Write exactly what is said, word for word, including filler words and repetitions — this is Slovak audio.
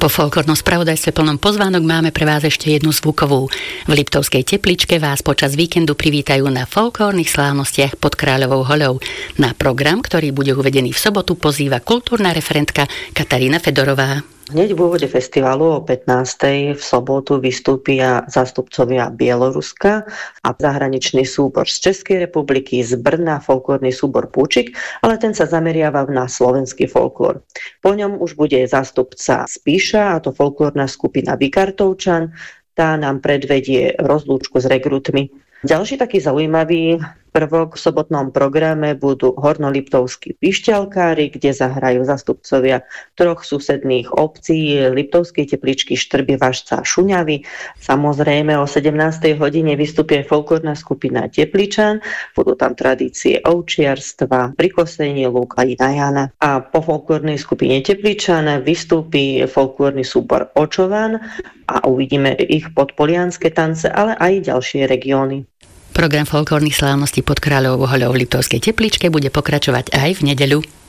po folklórnom spravodajstve plnom pozvánok máme pre vás ešte jednu zvukovú. V Liptovskej Tepličke vás počas víkendu privítajú na folklórnych slávnostiach pod Kráľovou hoľou. Na program, ktorý bude uvedený v sobotu, pozýva kultúrna referentka Katarína Fedorová. Hneď v úvode festivalu o pätnástej v sobotu vystúpia zástupcovia Bieloruska a zahraničný súbor z Českej republiky, z Brna, folklórny súbor Púčik, ale ten sa zameriava na slovenský folklór. Po ňom už bude zástupca z Píša, a to folklórna skupina Vikartovčan. Tá nám predvedie rozlúčku s regrutmi. Ďalší taký zaujímavý prvok v sobotnom programe budú hornoliptovskí pišťalkári, kde zahrajú zastupcovia troch susedných obcí Liptovskej Tepličky, Štrby, Važca a Šuňavy. Samozrejme o sedemnástej hodine vystupuje folklórna skupina Tepličan, budú tam tradície ovčiarstva, prikosenie, lúk a iná Jana. A po folklórnej skupine Tepličan vystúpi folklórny súbor Očovan a uvidíme ich podpolianske tance, ale aj ďalšie regióny. Program folklórnych slávností pod Kráľovou hoľou v Liptovskej Tepličke bude pokračovať aj v nedeľu.